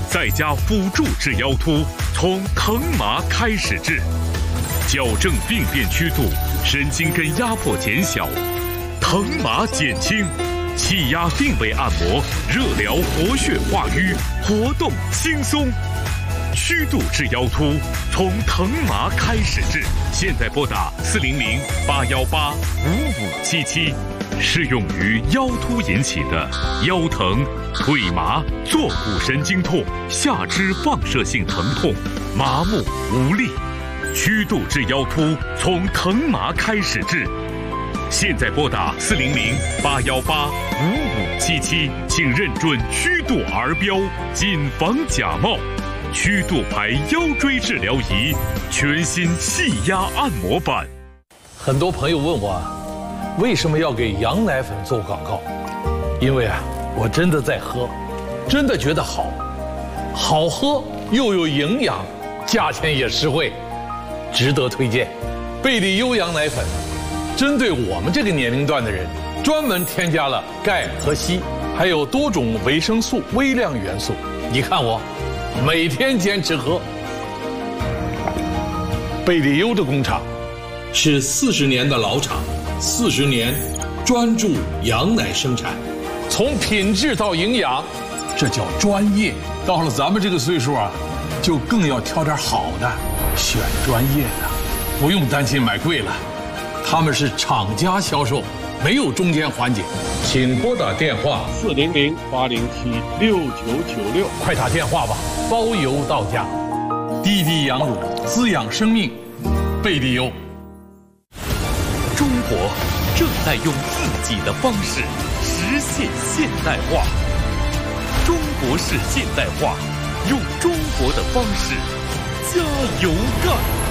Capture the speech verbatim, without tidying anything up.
在家辅助治腰突，从疼麻开始治，矫正病变曲度，神经根压迫减小，疼麻减轻，气压定位按摩，热疗活血化瘀，活动轻松。曲度治腰突，从疼麻开始治。现在拨打四零零八幺八五五七七，适用于腰突引起的腰疼、腿麻、坐骨神经痛、下肢放射性疼痛、麻木无力。曲度治腰突，从疼麻开始治。现在拨打四零零八幺八五五七七，请认准曲度儿标，谨防假冒。曲度牌腰椎治疗仪，全新气压按摩版。 很多朋友问我，为什么要给羊奶粉做广告？因为啊，我真的在喝，真的觉得好，好喝又有营养，价钱也实惠，值得推荐。贝利优羊奶粉，针对我们这个年龄段的人，专门添加了钙和硒，还有多种维生素、微量元素。你看我。每天坚持喝。贝利优的工厂是四十年的老厂，四十年专注羊奶生产， 从品质到营养，这叫专业。到了咱们这个岁数啊，就更要挑点好的，选专业的，不用担心买贵了。他们是厂家销售，没有中间环节。请拨打电话四零零八零七六九九六， 快打电话吧，包邮到家。滴滴羊乳滋养生命，贝利优。 中国正在用自己的方式实现现代化，中国式现代化，用中国的方式加油干。